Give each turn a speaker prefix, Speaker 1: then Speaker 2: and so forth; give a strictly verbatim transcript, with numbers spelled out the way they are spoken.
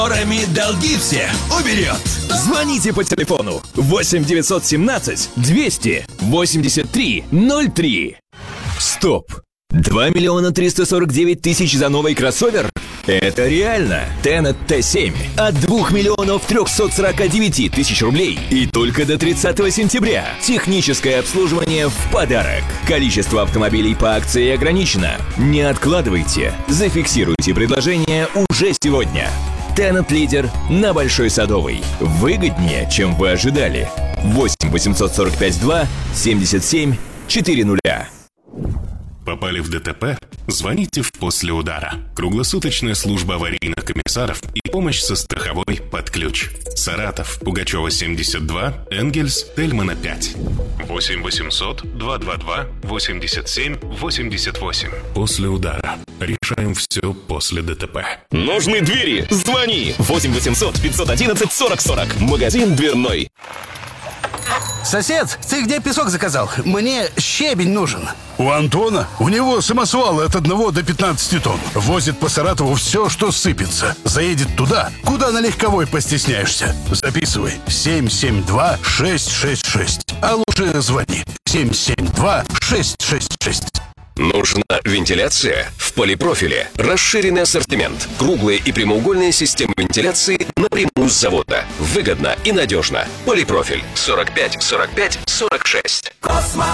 Speaker 1: Рами долги все уберет.
Speaker 2: Звоните по телефону восемь девятьсот семнадцать двести восемьдесят три ноль три. Стоп! два миллиона триста сорок девять тысяч за новый кроссовер? Это реально! Tenet ти семь от двух миллионов трехсот сорока девяти тысяч рублей и только до тридцатого сентября. Техническое обслуживание в подарок. Количество автомобилей по акции ограничено. Не откладывайте. Зафиксируйте предложение уже сегодня. Tenet лидер на Большой Садовой. Выгоднее, чем вы ожидали. восемь восемьсот сорок пять два семьдесят семь четыреста.
Speaker 3: Попали в ДТП? Звоните в «После удара». Круглосуточная служба аварийных комиссаров и помощь со страховой под ключ. Саратов, Пугачева, семьдесят два, Энгельс, Тельмана, пять. восемь восемьсот два два два восемьдесят семь восемьдесят восемь. «После удара». Решаем все после ДТП.
Speaker 2: Нужны двери? Звони! восемь восемьсот пятьсот одиннадцать сорок сорок. Магазин дверной.
Speaker 4: Сосед, ты где песок заказал? Мне щебень нужен.
Speaker 5: У Антона? У него самосвал от одного до пятнадцати тонн. Возит по Саратову все, что сыпется. Заедет туда, куда на легковой постесняешься. Записывай. семь семь два шесть шесть шесть. А лучше звони. семь семь два шесть шесть шесть.
Speaker 6: Нужна вентиляция? В Полипрофиле расширенный ассортимент. Круглые и прямоугольные системы вентиляции напрямую с завода. Выгодно и надежно. Полипрофиль сорок пять сорок пять сорок шесть.